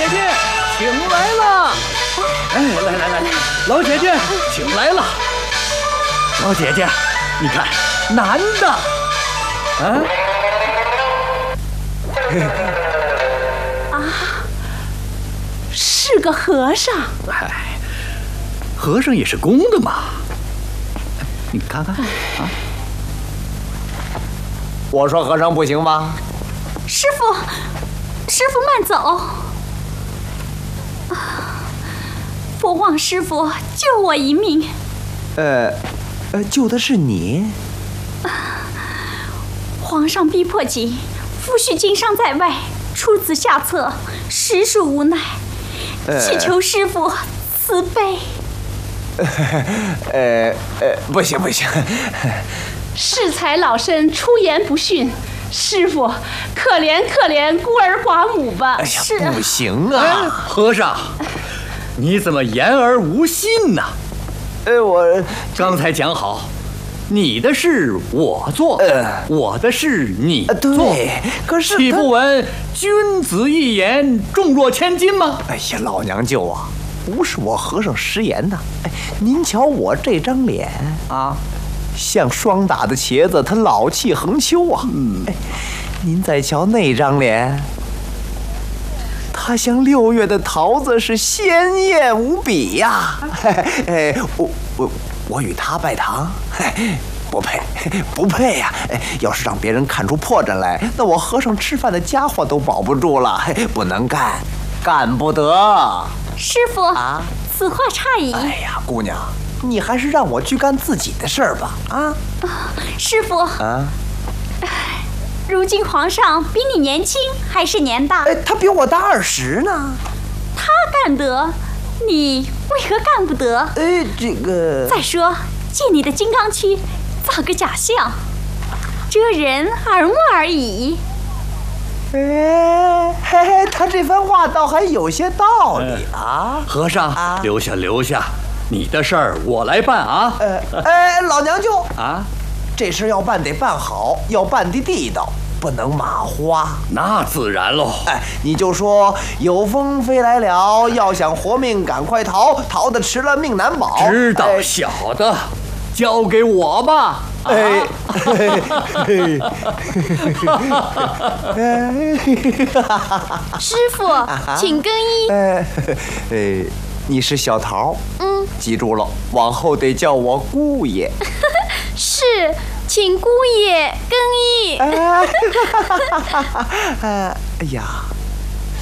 姐姐，请来了。哎，来，老姐姐，请来了。老姐姐，你看，男的，啊？ 是个和尚。 哎，和尚也是公的嘛。你看看啊。 我说和尚不行吗？ 师傅慢走。佛望师傅救我一命。 救的是你？ 皇上逼迫紧，夫婿经商在外，出此下策，实属无奈，祈求师傅慈悲。 不行。 适才老身出言不逊，师傅可怜孤儿寡母吧。 哎呀， 是不行啊！ 和尚，你怎么言而无信呢？ 我刚才讲好，你的事我做，我的事你做。 对，可是岂不闻君子一言，重若千金吗？ 哎呀，老娘舅啊，不是我和尚食言呐。哎，您瞧我这张脸啊，像霜打的茄子，它老气横秋啊。哎，您再瞧那张脸，它像6月的桃子，是鲜艳无比呀。我与他拜堂，不配呀！要是让别人看出破绽来，那我和尚吃饭的家伙都保不住了。不能干不得。 师傅啊，此话差矣。 哎呀，姑娘，你还是让我去干自己的事儿吧。 师傅啊， 如今皇上比你年轻还是年大？ 他比我大20呢。 他干得，你为何干不得？ 这个…… 再说，借你的金刚躯造个假象，遮人耳目而已。 他这番话倒还有些道理啊。 和尚，留下，你的事儿我来办啊。 老娘舅啊， 这事要办得办好，要办得地道，不能马虎。 那自然喽。 你就说有风飞来了，要想活命赶快逃，逃得迟了命难保。 知道，小的，交给我吧。 师傅，请更衣。 你是小桃，记住了，往后得叫我姑爷。 是，请姑爷更衣。 哎呀。